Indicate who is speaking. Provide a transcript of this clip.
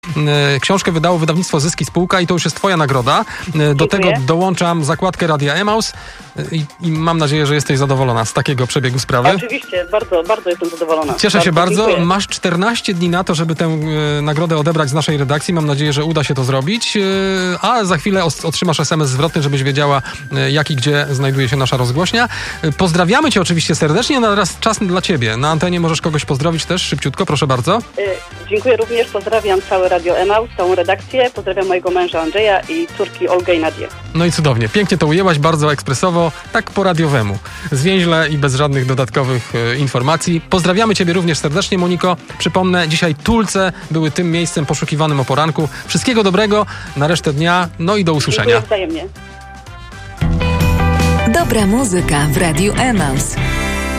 Speaker 1: Książkę wydało wydawnictwo Zyski Spółka i to już jest twoja nagroda. Do tego dołączam zakładkę Radia Emaus i mam nadzieję, że jesteś zadowolona z takiego przebiegu sprawy.
Speaker 2: Oczywiście, bardzo, bardzo jestem zadowolona.
Speaker 1: Cieszę się bardzo.
Speaker 2: Dziękuję.
Speaker 1: Masz 14 dni na to, żeby tę nagrodę odebrać z naszej redakcji. Mam nadzieję, że uda się to zrobić. A za chwilę otrzymasz SMS zwrotny, żebyś wiedziała, jak i gdzie znajduje się nasza rozgłośnia. Pozdrawiamy cię oczywiście serdecznie. No teraz czas dla ciebie. Na antenie możesz kogoś pozdrowić też szybciutko, proszę bardzo.
Speaker 2: Dziękuję również. Pozdrawiam całe Radio Emaus, całą redakcję. Pozdrawiam mojego męża Andrzeja i córki Olgę i Nadię.
Speaker 1: No i cudownie. Pięknie to ujęłaś, bardzo ekspresowo, tak po radiowemu. Zwięźle i bez żadnych dodatkowych informacji. Pozdrawiamy ciebie również serdecznie, Moniko. Przypomnę, dzisiaj Tulce były tym miejscem poszukiwanym o poranku. Wszystkiego dobrego na resztę dnia, no i do usłyszenia.
Speaker 2: Dziękuję wzajemnie.
Speaker 3: Dobra muzyka w Radiu Emaus.